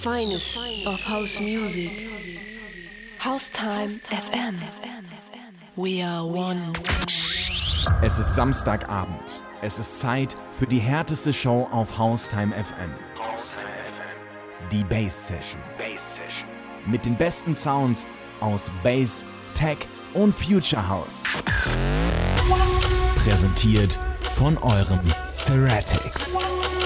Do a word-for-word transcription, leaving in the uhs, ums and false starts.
finest of house music. Haustime F M. We are one. Es ist Samstagabend. Es ist Zeit für die härteste Show auf Haustime F M. Die Bass Session. Mit den besten Sounds aus Bass, Tech und Future House. Präsentiert von eurem Ceratics.